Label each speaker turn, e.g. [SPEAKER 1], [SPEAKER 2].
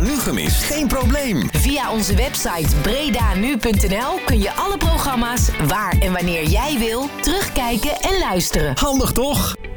[SPEAKER 1] Nu gemist? Geen probleem.
[SPEAKER 2] Via onze website bredanu.nl kun je alle programma's waar en wanneer jij wil terugkijken en luisteren.
[SPEAKER 1] Handig toch?